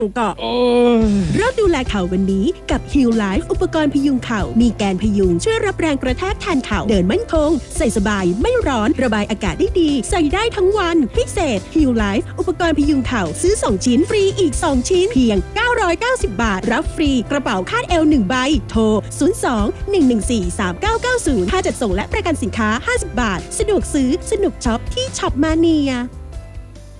เกาะเริ่มดูแลเข่าวันนี้กับ Heal Life อุปกรณ์พยุงเข่ามีแกนพยุงช่วยรับแรงกระแทกแทนเข่าเดินมั่นคงใส่สบายไม่ร้อนระบายอากาศได้ดีใส่ได้ทั้งวันพิเศษ Heal Life อุปกรณ์พยุงเข่าซื้อ2ชิ้นฟรีอีก2ชิ้นเพียง990 บาทรับฟรีกระเป๋าคาดเอว1ใบโทร02-114-3990ค่าจัดส่งและประกันสินค้า50 บาทสะดวกซื้อสนุกช็อปที่ช็อปมาเนีย